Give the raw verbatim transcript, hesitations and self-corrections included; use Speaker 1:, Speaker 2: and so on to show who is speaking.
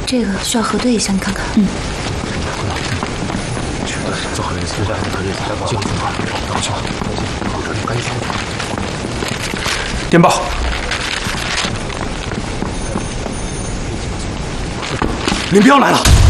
Speaker 1: 这个需要核对一下，你看看。嗯。
Speaker 2: 做好这个资料，记住电话，然后去吧。赶紧去。电报。林彪来了。